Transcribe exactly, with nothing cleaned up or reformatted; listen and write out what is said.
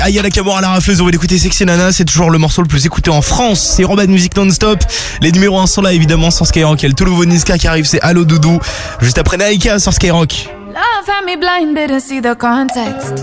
Aya Nakamura, la rafleuse, on va l'écouter Sexy Nana, c'est toujours le morceau le plus écouté en France. C'est Urban Music Non-Stop. Les numéros un sont là évidemment sur Skyrock. Il y a le tout nouveau Niska qui arrive, c'est Allo Doudou. Juste après Naika sur Skyrock. Love had me blinded to see the context.